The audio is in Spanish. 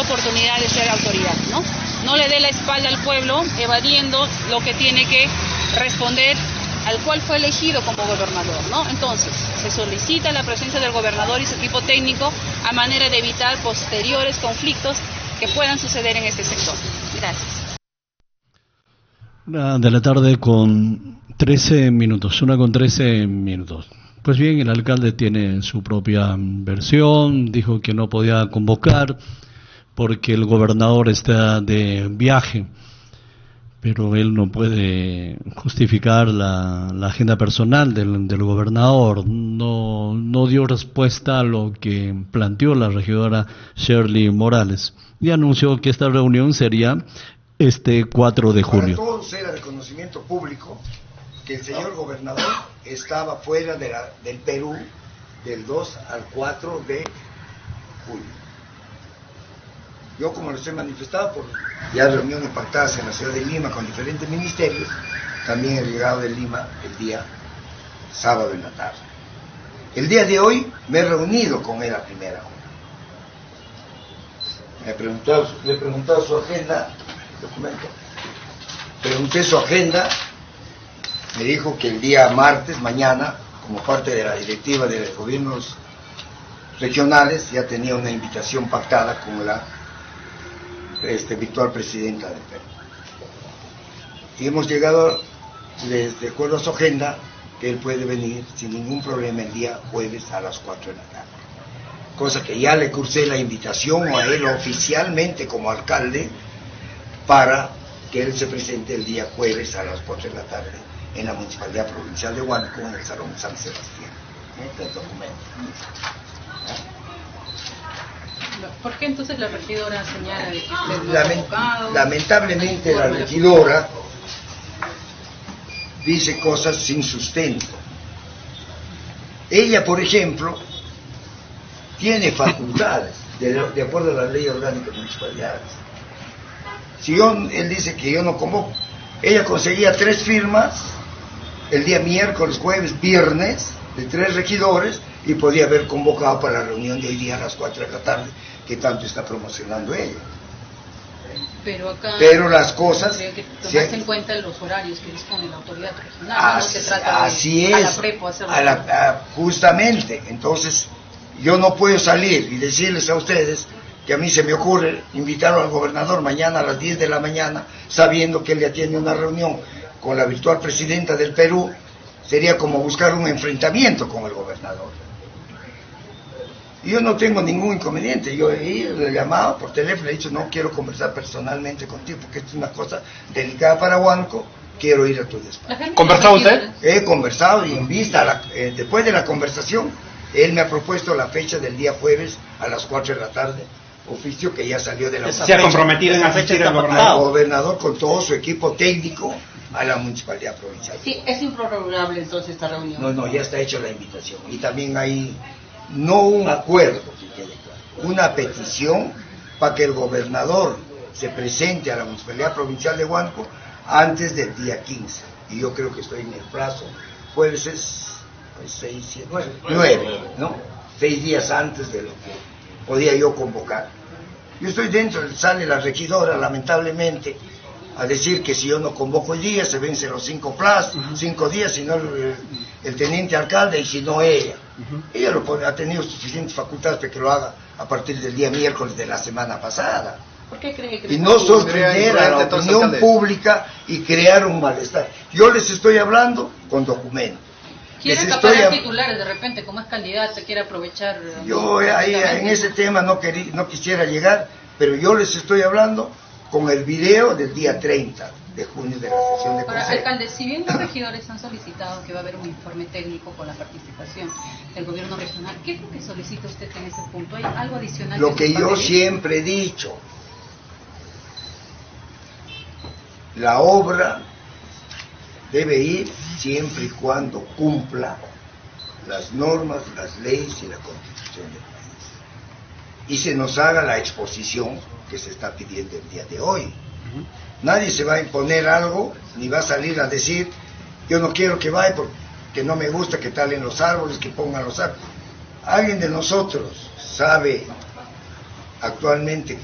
oportunidad de ser autoridad, ¿no? No le dé la espalda al pueblo evadiendo lo que tiene que responder al cual fue elegido como gobernador, ¿no? Entonces, se solicita la presencia del gobernador y su equipo técnico a manera de evitar posteriores conflictos que puedan suceder en este sector. Gracias. 1:13 con 13 minutos, 1:13 minutos. Pues bien, el alcalde tiene su propia versión, dijo que no podía convocar porque el gobernador está de viaje, pero él no puede justificar la agenda personal del gobernador. No dio respuesta a lo que planteó la regidora Shirley Morales y anunció que esta reunión sería este 4 de junio. Para todos era de conocimiento público que el señor gobernador estaba fuera del Perú del 2 al 4 de julio. Yo, como les he manifestado por ya reuniones pactadas en la ciudad de Lima con diferentes ministerios, también he llegado de Lima el día sábado en la tarde. El día de hoy me he reunido con él a primera hora. Le he preguntado su agenda, documento. Pregunté su agenda, me dijo que el día martes, mañana, como parte de la directiva de los gobiernos regionales, ya tenía una invitación pactada con la virtual presidenta del Perú. Y hemos llegado, de acuerdo a su agenda, que él puede venir sin ningún problema el día jueves a las 4 de la tarde. Cosa que ya le cursé la invitación a él oficialmente como alcalde para que él se presente el día jueves a las 4 de la tarde en la Municipalidad Provincial de Huánuco, en el Salón San Sebastián. Este documento. ¿Por qué entonces la regidora señala de que usted no ha convocado? Lamentablemente la regidora dice cosas sin sustento. Ella, por ejemplo, tiene facultades de acuerdo a la ley orgánica de municipalidades. Si él dice que yo no convoco, ella conseguía 3 firmas el día miércoles, jueves, viernes de 3 regidores y podía haber convocado para la reunión de hoy día a las 4 de la tarde que tanto está promocionando ella. Pero las cosas que tomarse en cuenta los horarios que dispone la autoridad regional. No se trata así de es, a la prepo hacerlo. justamente. Entonces yo no puedo salir y decirles a ustedes que a mí se me ocurre invitar al gobernador mañana a las 10 de la mañana sabiendo que él ya tiene una reunión con la virtual presidenta del Perú. Sería como buscar un enfrentamiento con el gobernador. Yo no tengo ningún inconveniente. Yo le he llamado por teléfono, le he dicho no quiero conversar personalmente contigo porque esto es una cosa delicada para Huánuco, quiero ir a tu despacho. ¿Conversado usted? He conversado y en vista, después de la conversación, él me ha propuesto la fecha del día jueves a las 4 de la tarde, oficio que ya salió de la... ¿Se ha comprometido en asistir al gobernador con todo su equipo técnico a la municipalidad provincial? Sí, es improrrogable entonces esta reunión. No, ya está hecha la invitación. Y también hay, no un acuerdo, que quede claro, una petición para que el gobernador se presente a la municipalidad provincial de Huánuco antes del día 15. Y yo creo que estoy en el plazo, jueves es 6, 7, 9, ¿no? 6 días antes de lo que podía yo convocar. Yo estoy dentro, sale la regidora, lamentablemente, a decir que si yo no convoco hoy día, se vencen los 5 días, si no el teniente alcalde y si no ella. Ella ha tenido suficientes facultades para que lo haga a partir del día miércoles de la semana pasada. ¿Por qué cree que y no sorprender a la opinión pública y crear un malestar? Yo les estoy hablando con documentos. ¿Quiere acaparar titulares de repente, como es candidato, quiere aprovechar? Yo ahí en ese tema no quisiera llegar, pero yo les estoy hablando con el video del día 30 de junio de la sesión de consejo. Alcalde, si bien los regidores han solicitado que va a haber un informe técnico con la participación del gobierno regional, ¿qué es lo que solicita usted en ese punto? ¿Hay algo adicional? Lo que yo siempre he dicho, la obra debe ir siempre y cuando cumpla las normas, las leyes y la constitución del país. Y se nos haga la exposición que se está pidiendo el día de hoy. Nadie se va a imponer algo, ni va a salir a decir, yo no quiero que vaya porque no me gusta que talen los árboles, que pongan los árboles. Alguien de nosotros sabe actualmente